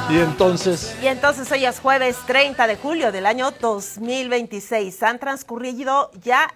Y entonces hoy es jueves 30 de julio del año 2026. Han transcurrido ya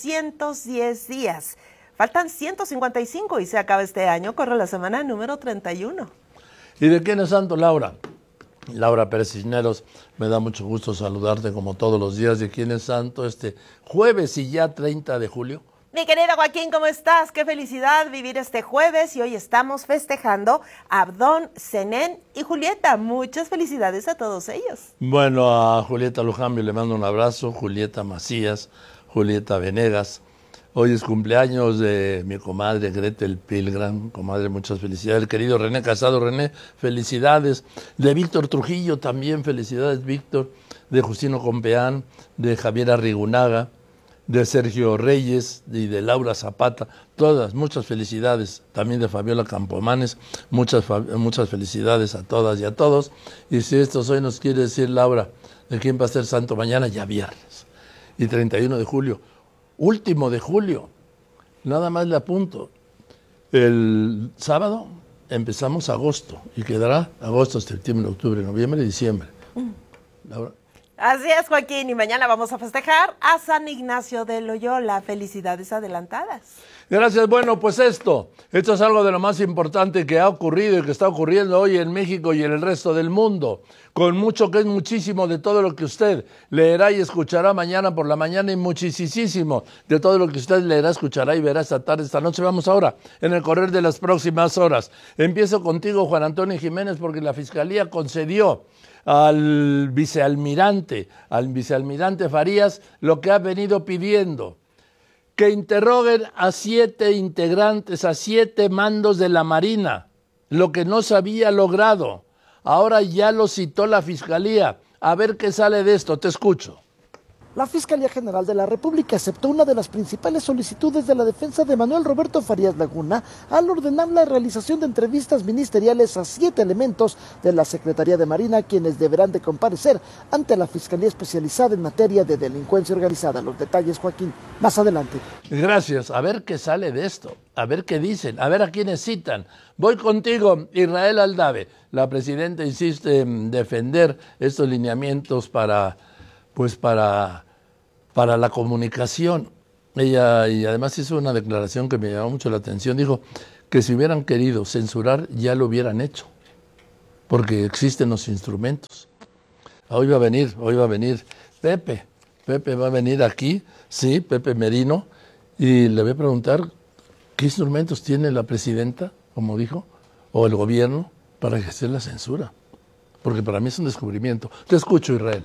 210 días. Faltan 155 y se acaba este año. Corre la semana número 31. ¿Y de quién es santo, Laura? Laura Pérez Cisneros, me da mucho gusto saludarte como todos los días. ¿De quién es santo este jueves y ya 30 de julio? Mi querido Joaquín, ¿cómo estás? Qué felicidad vivir este jueves y hoy estamos festejando a Abdón, Zenén y Julieta. Muchas felicidades a todos ellos. Bueno, a Julieta Lujambio le mando un abrazo, Julieta Macías, Julieta Venegas. Hoy es cumpleaños de mi comadre Gretel Pilgram. Comadre, muchas felicidades. El querido René Casado, René, felicidades. De Víctor Trujillo también, felicidades, Víctor. De Justino Compeán, de Javier Arrigunaga, de Sergio Reyes y de Laura Zapata, todas, muchas felicidades, también de Fabiola Campomanes, muchas felicidades a todas y a todos. Y si esto hoy nos quiere decir Laura, de quién va a ser santo mañana, ya viernes, y 31 de julio, último de julio, nada más le apunto, el sábado empezamos agosto, y quedará agosto, septiembre, octubre, noviembre y diciembre. Laura. Así es, Joaquín, y mañana vamos a festejar a San Ignacio de Loyola. Felicidades adelantadas. Gracias. Bueno, pues esto es algo de lo más importante que ha ocurrido y que está ocurriendo hoy en México y en el resto del mundo, con mucho que es muchísimo de todo lo que usted leerá y escuchará mañana por la mañana y muchísimo de todo lo que usted leerá, escuchará y verá esta tarde, esta noche. Vamos ahora en el correr de las próximas horas. Empiezo contigo, Juan Antonio Jiménez, porque la Fiscalía concedió al vicealmirante Farías lo que ha venido pidiendo, que interroguen a 7 integrantes, a 7 mandos de la Marina, lo que no se había logrado. Ahora ya lo citó la Fiscalía. A ver qué sale de esto, te escucho. La Fiscalía General de la República aceptó una de las principales solicitudes de la defensa de Manuel Roberto Farías Laguna al ordenar la realización de entrevistas ministeriales a 7 elementos de la Secretaría de Marina, quienes deberán de comparecer ante la Fiscalía Especializada en materia de delincuencia organizada. Los detalles, Joaquín, más adelante. Gracias. A ver qué sale de esto, a ver qué dicen, a ver a quiénes citan. Voy contigo, Israel Aldave. La presidenta insiste en defender estos lineamientos para la comunicación. Ella, y además hizo una declaración que me llamó mucho la atención, dijo que si hubieran querido censurar ya lo hubieran hecho, porque existen los instrumentos. Hoy va a venir Pepe va a venir aquí, sí, Pepe Merino, y le voy a preguntar qué instrumentos tiene la presidenta, como dijo, o el gobierno para ejercer la censura, porque para mí es un descubrimiento. Te escucho, Israel.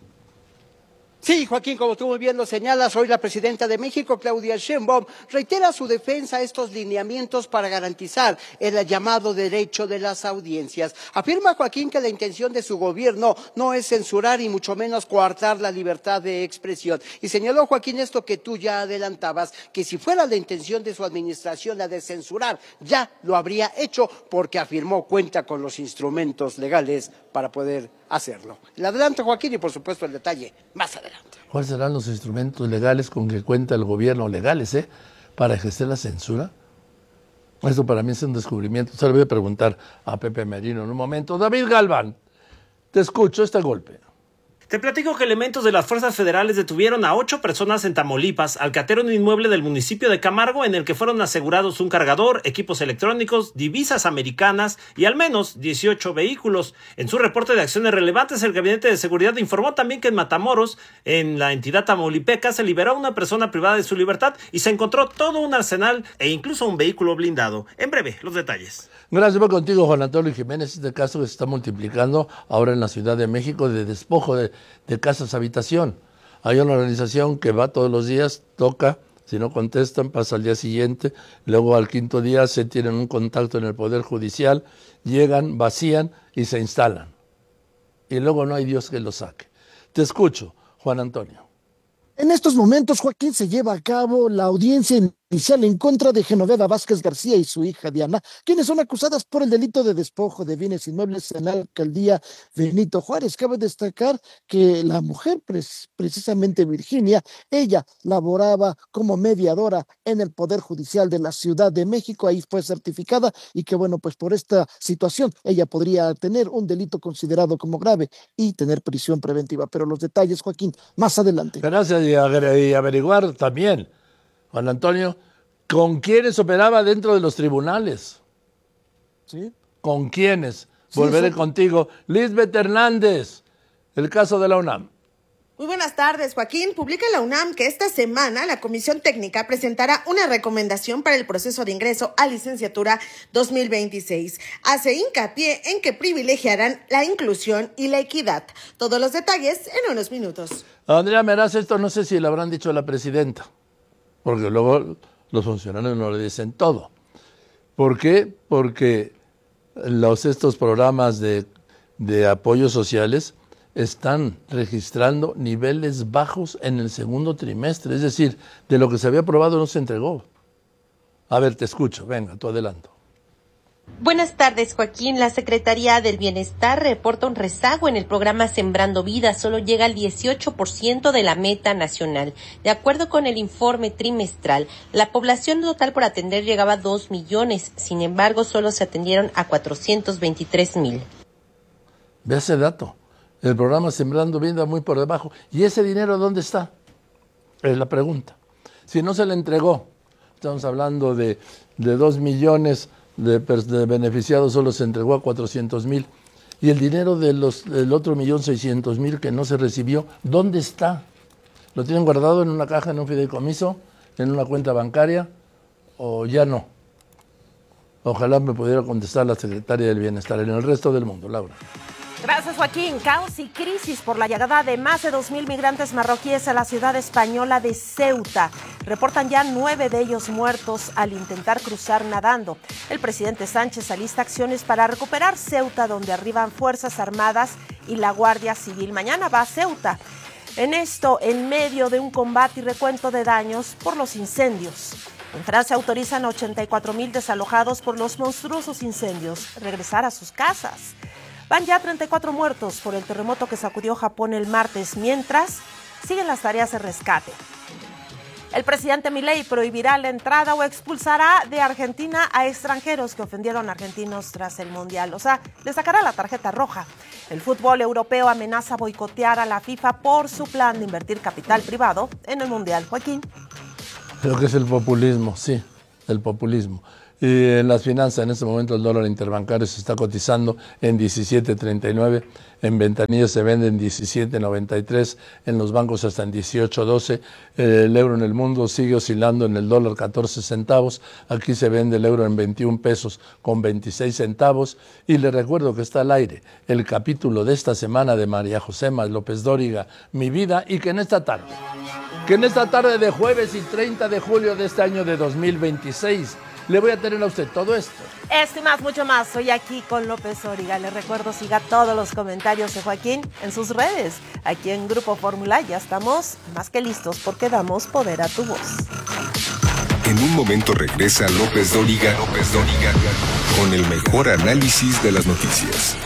Sí, Joaquín, como tú muy bien lo señalas, hoy la presidenta de México, Claudia Sheinbaum, reitera su defensa a estos lineamientos para garantizar el llamado derecho de las audiencias. Afirma, Joaquín, que la intención de su gobierno no es censurar y mucho menos coartar la libertad de expresión. Y señaló, Joaquín, esto que tú ya adelantabas, que si fuera la intención de su administración la de censurar, ya lo habría hecho, porque afirmó cuenta con los instrumentos legales para poder hacerlo. El adelanto, Joaquín, y por supuesto el detalle más adelante. ¿Cuáles serán los instrumentos legales con que cuenta el gobierno, legales, para ejercer la censura? Esto para mí es un descubrimiento. Se lo voy a preguntar a Pepe Merino en un momento. David Galván, te escucho este golpe. Te platico que elementos de las fuerzas federales detuvieron a 8 personas en Tamaulipas al cateo en un inmueble del municipio de Camargo, en el que fueron asegurados un cargador, equipos electrónicos, divisas americanas y al menos 18 vehículos. En su reporte de acciones relevantes, el Gabinete de Seguridad informó también que en Matamoros, en la entidad tamaulipeca, se liberó a una persona privada de su libertad y se encontró todo un arsenal e incluso un vehículo blindado. En breve, los detalles. Gracias, voy contigo, Juan Antonio Jiménez. Este caso que se está multiplicando ahora en la Ciudad de México de despojo de casas habitación. Hay una organización que va todos los días, toca, si no contestan, pasa al día siguiente, luego al 5.º día se tienen un contacto en el Poder Judicial, llegan, vacían y se instalan. Y luego no hay Dios que los saque. Te escucho, Juan Antonio. En estos momentos, Joaquín, se lleva a cabo la audiencia Inicial en contra de Genoveva Vázquez García y su hija Diana, quienes son acusadas por el delito de despojo de bienes inmuebles en la alcaldía Benito Juárez. Cabe destacar que la mujer, precisamente Virginia, ella laboraba como mediadora en el Poder Judicial de la Ciudad de México, ahí fue certificada y que bueno, pues por esta situación ella podría tener un delito considerado como grave y tener prisión preventiva. Pero los detalles, Joaquín, más adelante. Gracias, y averiguar también, Juan Antonio, ¿con quiénes operaba dentro de los tribunales? ¿Sí? ¿Con quiénes? Volveré contigo. Lisbeth Hernández, el caso de la UNAM. Muy buenas tardes, Joaquín. Publica la UNAM que esta semana la Comisión Técnica presentará una recomendación para el proceso de ingreso a licenciatura 2026. Hace hincapié en que privilegiarán la inclusión y la equidad. Todos los detalles en unos minutos. Andrea Meraz, esto no sé si le habrán dicho a la presidenta, porque luego los funcionarios no le dicen todo. ¿Por qué? Porque estos programas de apoyos sociales están registrando niveles bajos en el segundo trimestre. Es decir, de lo que se había aprobado no se entregó. A ver, te escucho. Venga, tú adelanto. Buenas tardes, Joaquín. La Secretaría del Bienestar reporta un rezago en el programa Sembrando Vida. Solo llega al 18% de la meta nacional. De acuerdo con el informe trimestral, la población total por atender llegaba a 2 millones. Sin embargo, solo se atendieron a 423,000. Ve ese dato. El programa Sembrando Vida muy por debajo. ¿Y ese dinero dónde está? Es la pregunta. Si no se le entregó, estamos hablando de 2 millones de beneficiados, solo se entregó a 400,000. Y el dinero del otro 1,600,000 que no se recibió, ¿dónde está? ¿Lo tienen guardado en una caja, en un fideicomiso, en una cuenta bancaria o ya no? Ojalá me pudiera contestar la secretaria del Bienestar. En el resto del mundo, Laura. Gracias, Joaquín. Caos y crisis por la llegada de más de 2,000 migrantes marroquíes a la ciudad española de Ceuta. Reportan ya 9 de ellos muertos al intentar cruzar nadando. El presidente Sánchez alista acciones para recuperar Ceuta, donde arriban Fuerzas Armadas y la Guardia Civil. Mañana va a Ceuta. En esto, en medio de un combate y recuento de daños por los incendios. En Francia autorizan a 84,000 desalojados por los monstruosos incendios regresar a sus casas. Van ya 34 muertos por el terremoto que sacudió Japón el martes, mientras siguen las tareas de rescate. El presidente Milei prohibirá la entrada o expulsará de Argentina a extranjeros que ofendieron a argentinos tras el Mundial. O sea, le sacará la tarjeta roja. El fútbol europeo amenaza boicotear a la FIFA por su plan de invertir capital privado en el Mundial. Joaquín. Creo que es el populismo, sí, el populismo. Y en las finanzas, en este momento el dólar interbancario se está cotizando en 17.39, en ventanillas se vende en 17.93, en los bancos hasta en 18.12, el euro en el mundo sigue oscilando en el dólar 14 centavos, aquí se vende el euro en 21 pesos con 26 centavos, y le recuerdo que está al aire el capítulo de esta semana de María José López Dóriga, Mi Vida, y que en esta tarde de jueves y 30 de julio de este año de 2026, le voy a tener a usted todo esto. Esto y más, mucho más. Soy aquí con López Dóriga. Le recuerdo, siga todos los comentarios de Joaquín en sus redes. Aquí en Grupo Fórmula ya estamos más que listos porque damos poder a tu voz. En un momento regresa López Dóriga con el mejor análisis de las noticias.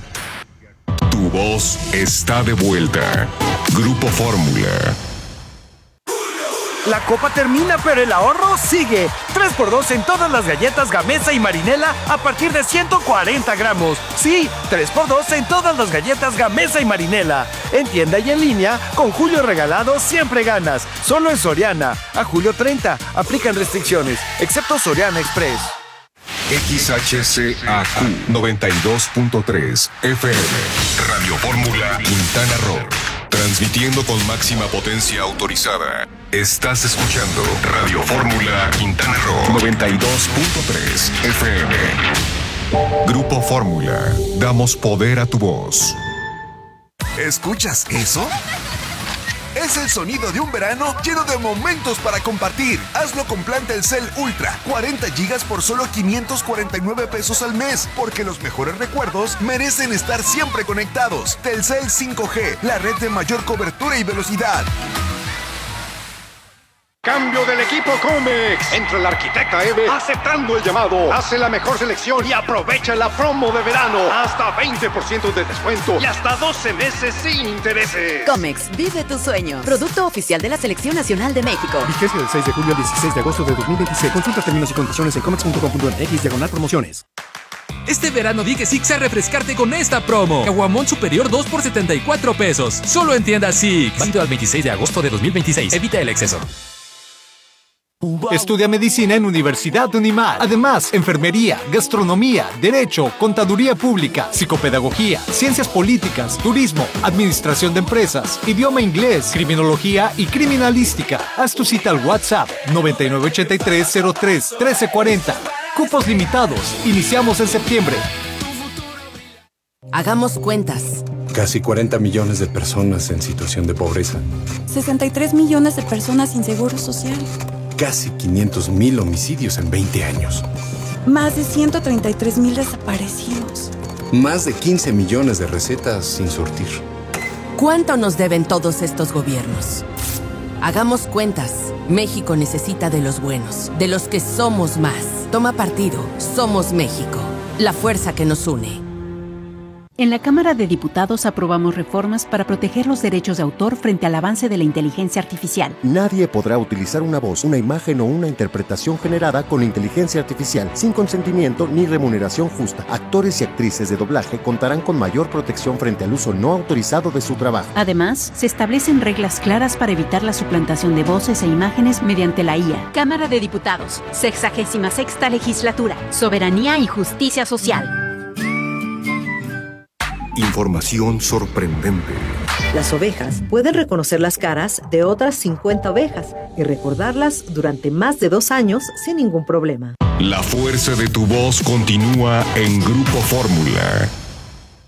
Tu voz está de vuelta. Grupo Fórmula. La copa termina, pero el ahorro sigue. 3x2 en todas las galletas Gamesa y Marinela a partir de 140 gramos. Sí, 3x2 en todas las galletas Gamesa y Marinela. En tienda y en línea, con Julio Regalado siempre ganas. Solo en Soriana. A julio 30. Aplican restricciones, excepto Soriana Express. XHCAQ 92.3 FM. Radio Fórmula Quintana Roo. Transmitiendo con máxima potencia autorizada. Estás escuchando Radio Fórmula Quintana Roo 92.3 FM. Grupo Fórmula. Damos poder a tu voz. ¿Escuchas eso? Es el sonido de un verano lleno de momentos para compartir. Hazlo con plan Telcel Ultra. 40 gigas por solo 549 pesos al mes. Porque los mejores recuerdos merecen estar siempre conectados. Telcel 5G, la red de mayor cobertura y velocidad. Cambio del equipo Comex. Entra la arquitecta Eve aceptando el llamado. Hace la mejor selección y aprovecha la promo de verano. Hasta 20% de descuento y hasta 12 meses sin intereses. Comex, vive tu sueño. Producto oficial de la Selección Nacional de México. Vigencia del 6 de julio al 16 de agosto de 2026. Consulta términos y condiciones en comex.com.mx/promociones. Este verano di que Six a refrescarte con esta promo. Caguamón superior 2 por 74 pesos. Solo en tiendas Six. Válido al 26 de agosto de 2026. Evita el exceso. Estudia medicina en Universidad de Unimar. Además, enfermería, gastronomía, derecho, contaduría pública, psicopedagogía, ciencias políticas, turismo, administración de empresas, idioma inglés, criminología y criminalística. Haz tu cita al WhatsApp 9983031340. Cupos limitados. Iniciamos en septiembre. Hagamos cuentas. Casi 40 millones de personas en situación de pobreza. 63 millones de personas sin seguro social. Casi 500,000 homicidios en 20 años. Más de 133,000 desaparecidos. Más de 15 millones de recetas sin surtir. ¿Cuánto nos deben todos estos gobiernos? Hagamos cuentas. México necesita de los buenos, de los que somos más. Toma partido. Somos México. La fuerza que nos une. En la Cámara de Diputados aprobamos reformas para proteger los derechos de autor frente al avance de la inteligencia artificial. Nadie podrá utilizar una voz, una imagen o una interpretación generada con inteligencia artificial sin consentimiento ni remuneración justa. Actores y actrices de doblaje contarán con mayor protección frente al uso no autorizado de su trabajo. Además, se establecen reglas claras para evitar la suplantación de voces e imágenes mediante la IA. Cámara de Diputados, 66ª Legislatura, Soberanía y Justicia Social. Información sorprendente. Las ovejas pueden reconocer las caras de otras 50 ovejas y recordarlas durante más de 2 años sin ningún problema. La fuerza de tu voz continúa en Grupo Fórmula.